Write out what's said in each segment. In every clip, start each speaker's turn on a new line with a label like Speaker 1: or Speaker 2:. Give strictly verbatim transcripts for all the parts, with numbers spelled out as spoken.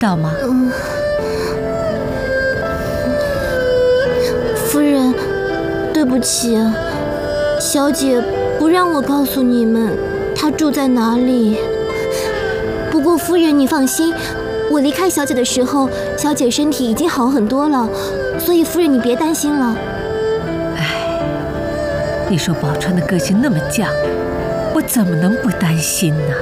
Speaker 1: 道吗？
Speaker 2: 嗯，夫人，对不起，小姐不让我告诉你们她住在哪里。不过夫人你放心，我离开小姐的时候，小姐身体已经好很多了，所以夫人你别担心了。
Speaker 1: 哎，你说宝钏的个性那么犟，我怎么能不担心呢？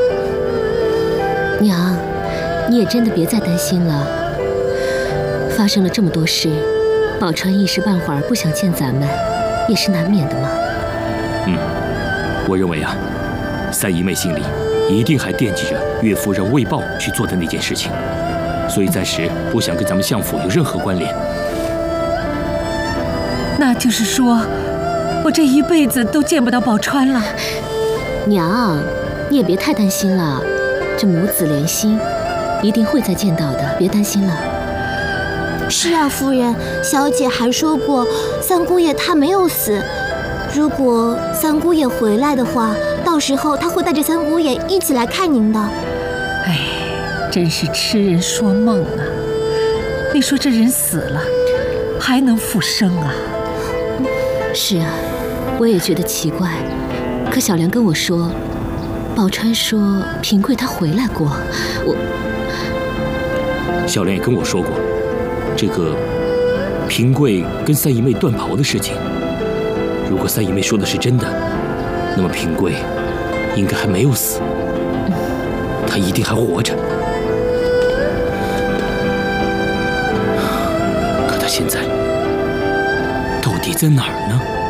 Speaker 3: 娘，你也真的别再担心了。发生了这么多事，宝钏一时半会儿不想见咱们，也是难免的嘛。
Speaker 4: 嗯，我认为啊，三姨妹心里一定还惦记着岳夫人魏豹去做的那件事情，所以暂时不想跟咱们相府有任何关联。
Speaker 1: 那就是说，我这一辈子都见不到宝钏了。
Speaker 3: 娘，你也别太担心了，这母子连心，一定会再见到的，别担心了。
Speaker 2: 是啊，夫人，小姐还说过，三姑爷他没有死。如果三姑爷回来的话，到时候他会带着三姑爷一起来看您的。
Speaker 1: 哎，真是痴人说梦啊！你说这人死了，还能复生啊？
Speaker 3: 是啊，我也觉得奇怪。可小莲跟我说，宝钏说平贵她回来过，我……
Speaker 4: 小莲也跟我说过，这个平贵跟三姨妹断袍的事情，如果三姨妹说的是真的，那么平贵应该还没有死，她一定还活着。可她现在到底在哪儿呢？